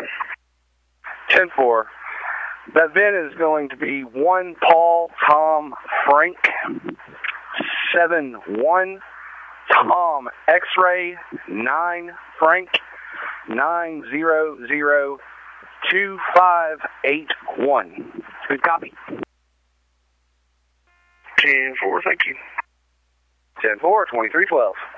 10-4. That VIN is going to be 1 Paul Tom Frank 7-1 Tom X-ray 9 Frank 9002581. Good copy. 10-4, thank you. 10-4, 2312.